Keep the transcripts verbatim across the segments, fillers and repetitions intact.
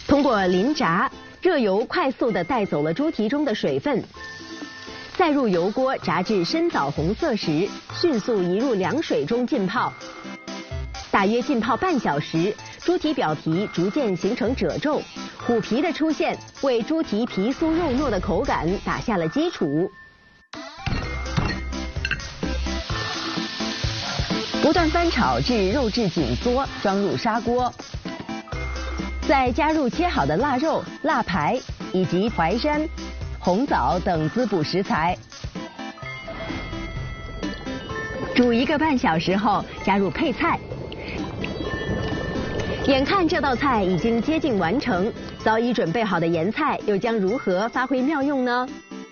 通过淋炸，热油快速地带走了猪蹄中的水分，再入油锅炸至深枣红色时，迅速移入凉水中浸泡。大约浸泡半小时，猪蹄表皮逐渐形成褶皱，虎皮的出现为猪蹄皮酥肉糯的口感打下了基础。不断翻炒至肉质紧缩，装入砂锅。再加入切好的腊肉、腊排以及淮山、红枣等滋补食材，煮一个半小时后，加入配菜。眼看这道菜已经接近完成，早已准备好的盐菜又将如何发挥妙用呢？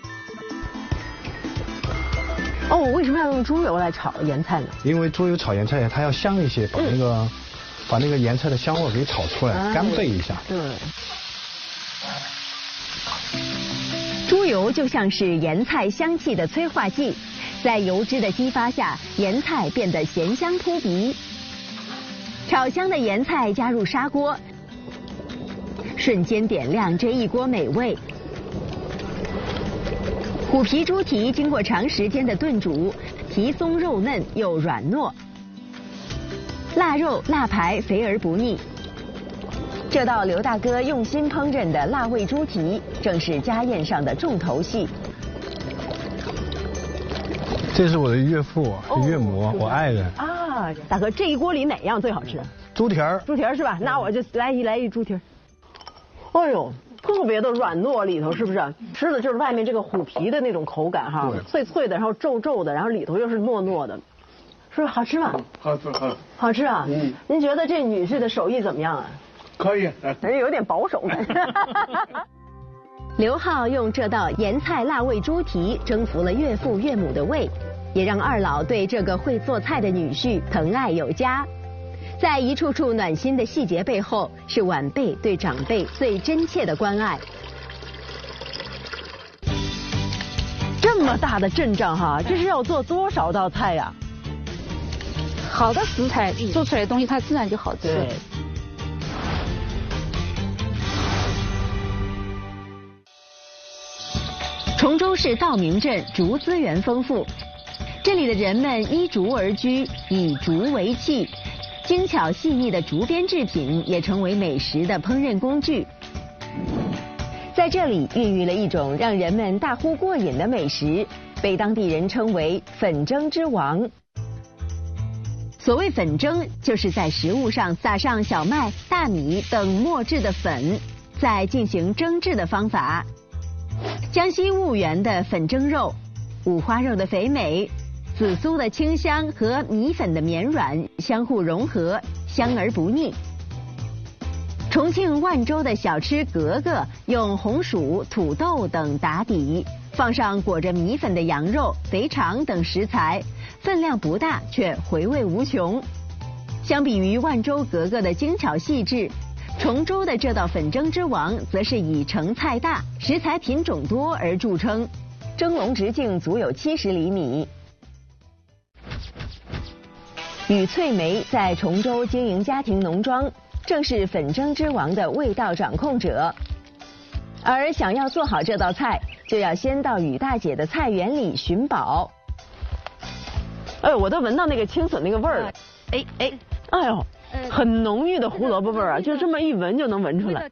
哦，我为什么要用猪油来炒盐菜呢？ 因为猪油炒盐菜它要香一些，把那个、嗯、把那个盐菜的香味给炒出来，哎、干焙一下。 对。猪油就像是盐菜香气的催化剂，在油脂的激发下，盐菜变得咸香扑鼻。炒香的盐菜加入砂锅，瞬间点亮这一锅美味。虎皮猪蹄经过长时间的炖煮，皮松肉嫩又软糯，腊肉腊排肥而不腻。这道刘大哥用心烹饪的腊味猪蹄，正是家宴上的重头戏。 这是我的岳父、哦、岳母，我爱人。 啊，大哥，这一锅里哪样最好吃？ 猪蹄儿。 猪蹄儿是吧？那我就来一来一猪蹄儿。哎呦，特别的软糯，里头是不是？吃的就是外面这个虎皮的那种口感哈，脆脆的，然后皱皱的，然后里头又是糯糯的，是不是好吃吗？ 好吃，好吃。 好吃啊！嗯。您觉得这女婿的手艺怎么样啊？ 可以。 人有点保守。刘浩用这道盐菜腊味猪蹄征服了岳父岳母的胃，也让二老对这个会做菜的女婿疼爱有加。在一处处暖心的细节背后，是晚辈对长辈最真切的关爱。这么大的阵仗哈，这是要做多少道菜呀？ 好的食材做出来的东西，它自然就好吃。 对。崇州市道明镇竹资源丰富，这里的人们依竹而居，以竹为器。精巧细腻的竹编制品也成为美食的烹饪工具，在这里孕育了一种让人们大呼过瘾的美食，被当地人称为粉蒸之王。所谓粉蒸，就是在食物上撒上小麦、大米等磨制的粉，再进行蒸制的方法。江西婺源的粉蒸肉，五花肉的肥美，紫苏的清香和米粉的绵软相互融合，香而不腻。重庆万州的小吃格格用红薯、土豆等打底，放上裹着米粉的羊肉、肥肠等食材，分量不大却回味无穷。相比于万州格格的精巧细致，崇州的这道粉蒸之王则是以成菜大、食材品种多而著称，蒸笼直径足有七十厘米。宇翠梅在崇州经营家庭农庄，正是粉蒸之王的味道掌控者。而想要做好这道菜，就要先到宇大姐的菜园里寻宝。哎，我都闻到那个青笋那个味儿了。哎哎，哎呦，很浓郁的胡萝卜味儿啊，就这么一闻就能闻出来。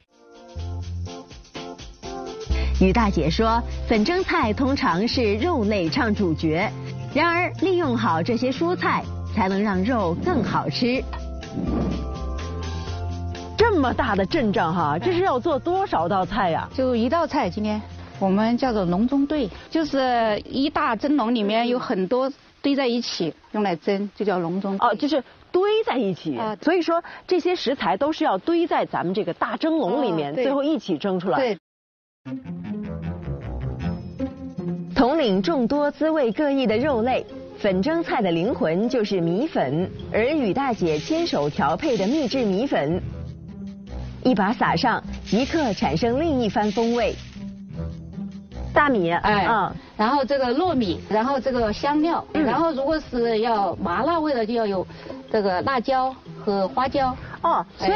宇大姐说，粉蒸菜通常是肉类唱主角，然而利用好这些蔬菜，才能让肉更好吃。这么大的阵仗哈，这是要做多少道菜呀？ 就一道菜，今天我们叫做笼中对，就是一大蒸笼里面有很多堆在一起用来蒸，就叫笼中。 哦，就是堆在一起。啊，所以说这些食材都是要堆在咱们这个大蒸笼里面，哦，最后一起蒸出来。对。统领众多滋味各异的肉类，粉蒸菜的灵魂就是米粉，而宇大姐亲手调配的秘制米粉，一把撒上，即刻产生另一番风味。大米， 哎，嗯，然后这个糯米，然后这个香料，嗯，然后如果是要麻辣味的，就要有这个辣椒和花椒。哦，所以。